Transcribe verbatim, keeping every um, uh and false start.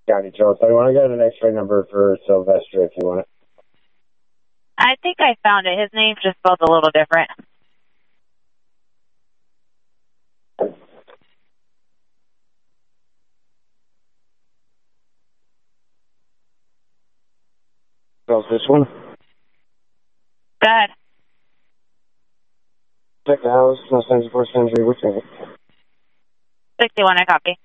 County Joe. So I want to get an X-ray number for Sylvester if you want it. I think I found it. His name's just spelled a little different. Spells this one? Go ahead. Check the house, no signs of forced injury. Which one? sixty-one, I copy.